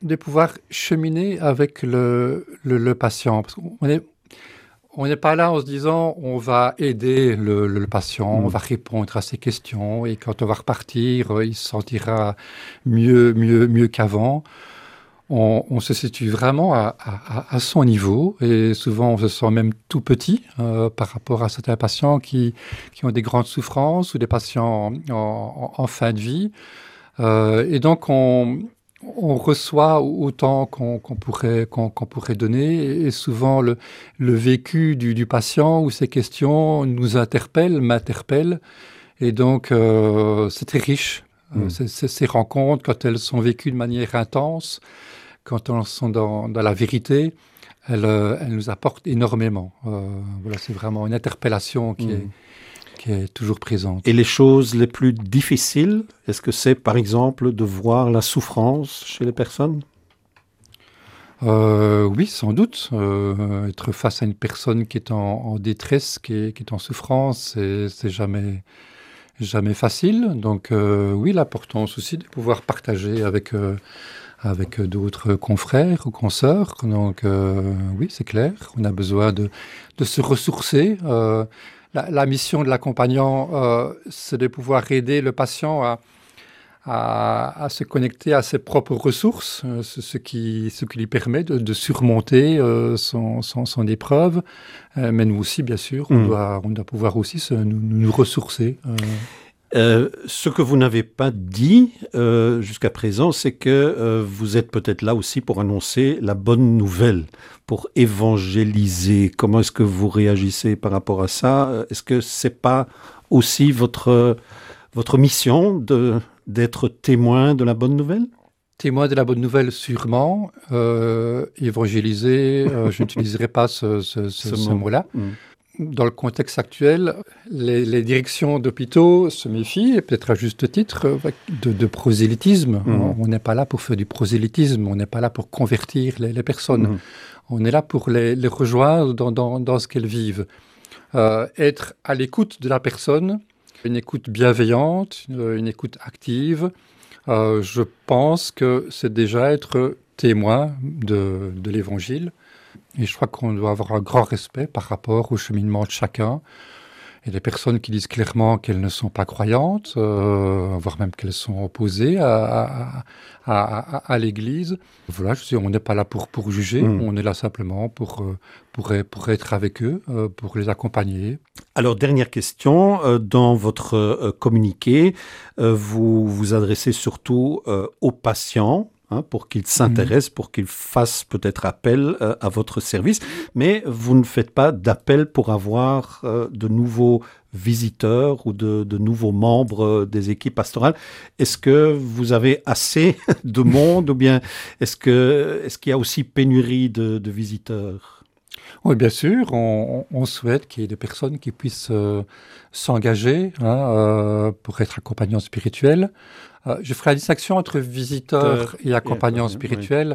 de pouvoir cheminer avec le patient. Parce qu'on on n'est pas là en se disant on va aider le patient, on va répondre à ses questions et quand on va repartir, il se sentira mieux qu'avant. On se situe vraiment à son niveau et souvent on se sent même tout petit par rapport à certains patients qui ont des grandes souffrances ou des patients en fin de vie. Et donc on reçoit autant qu'on pourrait donner et souvent le vécu du patient ou ses questions nous m'interpellent et donc c'est très riche. Ces rencontres, quand elles sont vécues de manière intense, quand elles sont dans la vérité, elles nous apportent énormément. Voilà, c'est vraiment une interpellation qui est toujours présente. Et les choses les plus difficiles, est-ce que c'est par exemple de voir la souffrance chez les personnes ? Oui, sans doute. Être face à une personne qui est en détresse, qui est en souffrance, c'est jamais facile. Donc oui, l'importance aussi de pouvoir partager avec d'autres confrères ou consoeurs. Donc oui, c'est clair, on a besoin de se ressourcer. La mission de l'accompagnant, c'est de pouvoir aider le patient à se connecter à ses propres ressources, ce qui lui permet de surmonter son épreuve. Mais nous aussi, bien sûr, on doit pouvoir aussi nous ressourcer. Ce que vous n'avez pas dit jusqu'à présent, c'est que vous êtes peut-être là aussi pour annoncer la bonne nouvelle, pour évangéliser. Comment est-ce que vous réagissez par rapport à ça ? Est-ce que c'est pas aussi votre mission d'être témoin de la bonne nouvelle ? Témoin de la bonne nouvelle, sûrement. Évangéliser, je n'utiliserai pas ce mot-là. Dans le contexte actuel, les directions d'hôpitaux se méfient, et peut-être à juste titre, de prosélytisme. On n'est pas là pour faire du prosélytisme, on n'est pas là pour convertir les personnes. On est là pour les rejoindre dans ce qu'elles vivent. Être à l'écoute de la personne, une écoute bienveillante, une écoute active, je pense que c'est déjà être témoin de l'Évangile. Et je crois qu'on doit avoir un grand respect par rapport au cheminement de chacun. Il y a des personnes qui disent clairement qu'elles ne sont pas croyantes, voire même qu'elles sont opposées à l'Église. Voilà, on n'est pas là pour juger, on est là simplement pour être avec eux, pour les accompagner. Alors, dernière question, dans votre communiqué, vous vous adressez surtout aux patients, pour qu'ils s'intéressent, pour qu'ils fassent peut-être appel à votre service, mais vous ne faites pas d'appel pour avoir de nouveaux visiteurs ou de nouveaux membres des équipes pastorales. Est-ce que vous avez assez de monde ou bien est-ce qu'il y a aussi pénurie de visiteurs ? Oui, bien sûr, on souhaite qu'il y ait des personnes qui puissent s'engager pour être accompagnants spirituels. Je ferai la distinction entre visiteurs et accompagnants spirituels.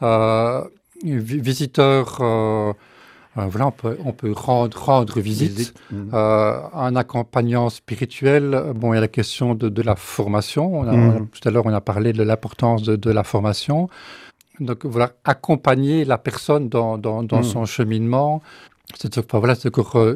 Visiteurs, voilà, on peut rendre visite. Un accompagnant spirituel, bon, il y a la question de la formation. Tout à l'heure, on a parlé de l'importance de la formation. Donc voilà, accompagner la personne dans son cheminement, c'est encore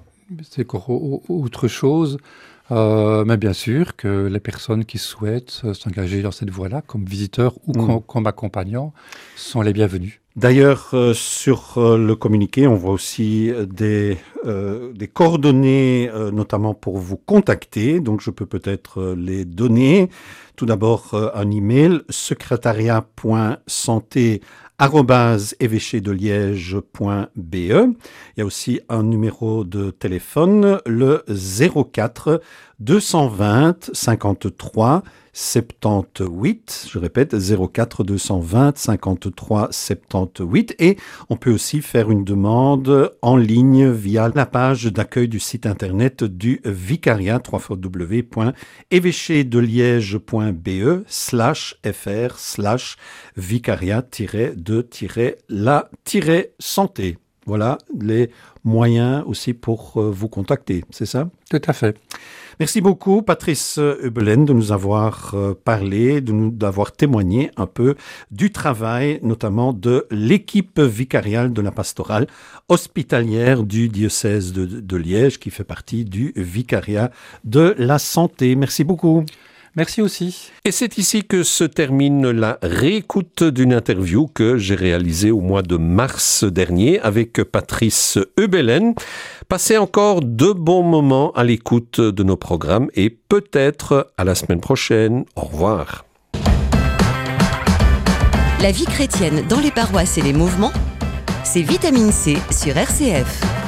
autre chose. Mais bien sûr que les personnes qui souhaitent s'engager dans cette voie-là, comme visiteurs ou comme accompagnants, sont les bienvenus. D'ailleurs, sur le communiqué, on voit aussi des coordonnées, notamment pour vous contacter. Donc, je peux peut-être les donner. Tout d'abord, un email, secrétariat.santé@évêcherdeliège.be. Il y a aussi un numéro de téléphone, le 04 220 53 78, je répète, 04 220 53 78, et on peut aussi faire une demande en ligne via la page d'accueil du site internet du vicariat, www.évêcherdeliège.be/fr/vicariat-de-la-santé. voilà les moyens aussi pour vous contacter, c'est ça? Tout à fait. Merci beaucoup, Patrice Heubelen, de nous avoir parlé, d'avoir témoigné un peu du travail, notamment de l'équipe vicariale de la pastorale hospitalière du diocèse de Liège, qui fait partie du vicariat de la santé. Merci beaucoup. Merci aussi. Et c'est ici que se termine la réécoute d'une interview que j'ai réalisée au mois de mars dernier avec Patrice Heubelen. Passez encore de bons moments à l'écoute de nos programmes et peut-être à la semaine prochaine. Au revoir. La vie chrétienne dans les paroisses et les mouvements, c'est Vitamine C sur RCF.